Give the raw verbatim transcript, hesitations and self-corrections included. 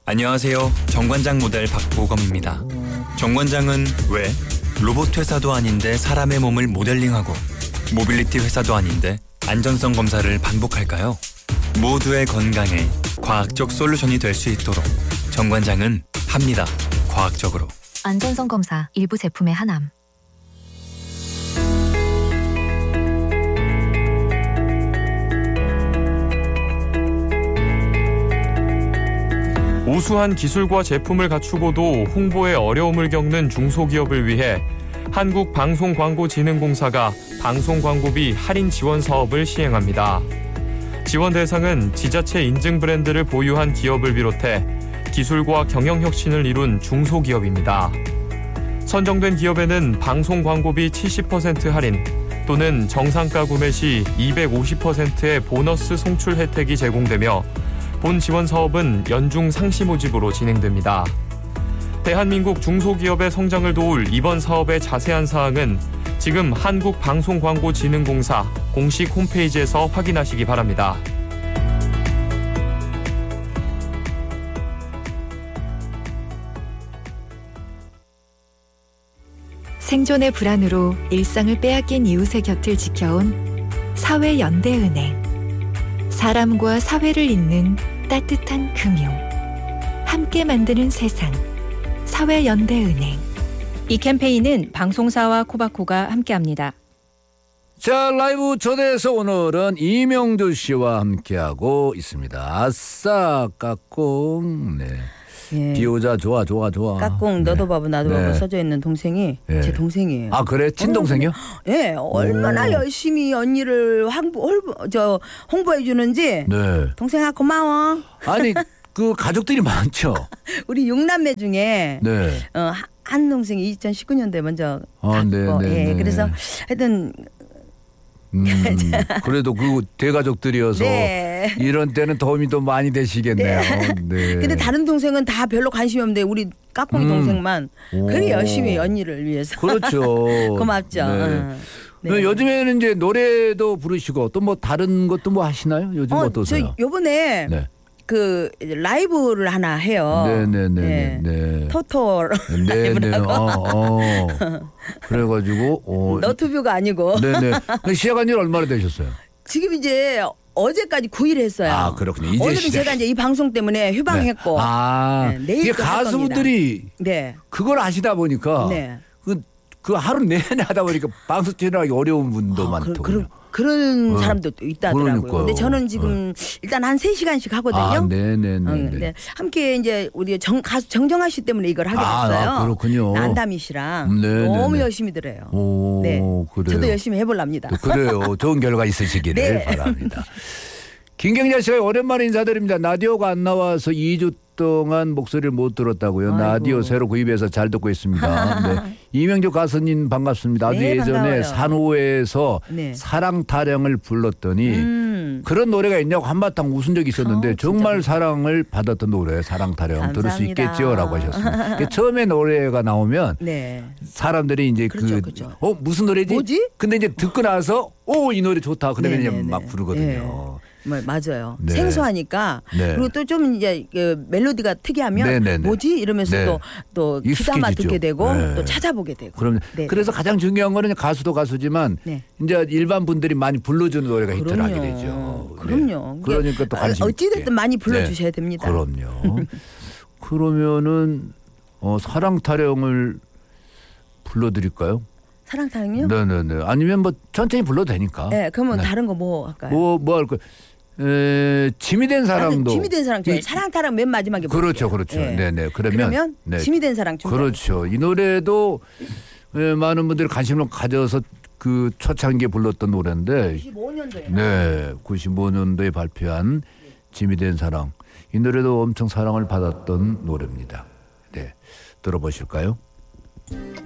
안녕하세요. 정관장 모델 박보검입니다. 정관장은 왜 로봇 회사도 아닌데 사람의 몸을 모델링하고 모빌리티 회사도 아닌데 안전성 검사를 반복할까요? 모두의 건강에 과학적 솔루션이 될 수 있도록 정관장은 합니다. 과학적으로. 안전성 검사 일부 제품의 하남. 우수한 기술과 제품을 갖추고도 홍보에 어려움을 겪는 중소기업을 위해 한국방송광고진흥공사가 방송광고비 할인 지원 사업을 시행합니다. 지원 대상은 지자체 인증 브랜드를 보유한 기업을 비롯해 기술과 경영 혁신을 이룬 중소기업입니다. 선정된 기업에는 방송광고비 칠십 퍼센트 할인 또는 정상가 구매 시 이백오십 퍼센트의 보너스 송출 혜택이 제공되며 본 지원 사업은 연중 상시 모집으로 진행됩니다. 대한민국 중소기업의 성장을 도울 이번 사업의 자세한 사항은 지금 한국방송광고진흥공사 공식 홈페이지에서 확인하시기 바랍니다. 생존의 불안으로 일상을 빼앗긴 이웃의 곁을 지켜온 사회연대은행. 사람과 사회를 잇는 따뜻한 금융. 함께 만드는 세상. 사회연대은행. 이 캠페인은 방송사와 코바코가 함께합니다. 자, 라이브 초대해서 오늘은 이명주 씨와 함께하고 있습니다. 아싸 까꿍. 네. 예. 비오자 좋아 좋아 좋아. 까꿍 너도 네. 바보 나도 네. 바보 써져 있는 동생이 네. 제 동생이에요. 아 그래? 친동생이요? 예, 네, 얼마나 오. 열심히 언니를 홍보, 홍보, 저 홍보해 주는지. 네. 동생아 고마워. 아니 그 가족들이 많죠. 우리 육남매 중에 네. 어, 한 동생이 이천십구 년도에 먼저 아, 갔고, 네, 네, 예, 네. 그래서 하여튼 음, 그래도 그 대가족들이어서 네. 이런 때는 도움이 더 많이 되시겠네요. 네. 네. 근데 다른 동생은 다 별로 관심이 없는데 우리 까꿍이 음. 동생만 오. 그리 열심히 언니를 위해서. 그렇죠. 고맙죠. 네. 응. 네. 요즘에는 이제 노래도 부르시고 또 뭐 다른 것도 뭐 하시나요? 요즘 어, 어떠세요? 저 요번에 네. 그 이제 라이브를 하나 해요. 네네네. 네. 네. 토토 네네. 라이브라고. 어, 어. 그래가지고. 어. 너튜브가 아니고. 네네. 시작한 지 얼마나 되셨어요? 지금 이제 어제까지 구 일 했어요. 아 그렇군요. 이제 오늘은 시작. 제가 이제 이 방송 때문에 휴방했고. 네. 아 네, 내일 이게 또 할 가수분들이 네. 그걸 하시다 보니까 네. 그, 그 하루 내내 하다 보니까 방송 진행하기 어려운 분도 아, 많더군요. 그, 그, 그런 어. 사람도 또 있다더라고요. 그러니까요. 근데 저는 지금 일단 한 세 시간씩 하거든요. 아, 네네네. 어, 네. 함께 이제 우리 정, 가수 정정아 씨 때문에 이걸 하게 아, 됐어요. 아, 그렇군요. 안다미 씨랑 음, 네네네. 너무 열심히 들어요. 오, 네. 그래요. 저도 열심히 해볼랍니다. 그래요. 좋은 결과 있으시기를 네. 바랍니다. 김경자 씨가 오랜만에 인사드립니다. 라디오가 안 나와서 이 주 동안 목소리를 못 들었다고요. 아이고. 라디오 새로 구입해서 잘 듣고 있습니다. 네. 이명주 가수님 반갑습니다. 아주 네, 예전에 반가워요. 산호에서 네. 사랑 타령을 불렀더니 음. 그런 노래가 있냐고 한바탕 웃은 적이 있었는데 어, 정말 진짜. 사랑을 받았던 노래 사랑 타령 들을 수 감사합니다. 있겠지요라고 하셨습니다. 처음에 노래가 나오면 네. 사람들이 이제 그렇죠, 그 그렇죠. 어 무슨 노래지? 뭐지? 근데 이제 듣고 나서 오 이 노래 좋다. 그러면 이제 네네네. 막 부르거든요. 네. 뭐, 맞아요. 네. 생소하니까. 네. 그리고 또 좀 이제 그 멜로디가 특이하면 네네네. 뭐지 이러면서 네. 또 또 귀담아 익숙해지죠. 듣게 되고 네. 또 찾아보게 되고. 그럼 네. 그래서 가장 중요한 거는 가수도 가수지만 네. 이제 일반 분들이 많이 불러주는 노래가 히트를 하게 그럼요. 되죠. 그럼요. 네. 그러니까 또 관심 있게. 어찌됐든 많이 불러주셔야 됩니다. 그럼요. 그러면은 어, 사랑 타령을 불러드릴까요? 사랑 타령요? 네네네. 아니면 뭐 천천히 불러도 되니까. 네. 그러면 네. 다른 거 뭐 할까요? 뭐 뭐 할까? 에, 짐이 된 사랑도. 짐이 된 사랑 좋아요. 이- 사랑 타령 맨 마지막에 그렇죠, 볼게요. 그렇죠. 예. 네네. 그러면, 그러면 네. 짐이 된 사랑 준비. 그렇죠. 이 노래도 에, 많은 분들이 관심을 가져서 그 초창기에 불렀던 노래인데, 구십오 년도에. 네, 구십오 년도에 발표한 짐이 된 사랑. 이 노래도 엄청 사랑을 받았던 노래입니다. 네, 들어보실까요?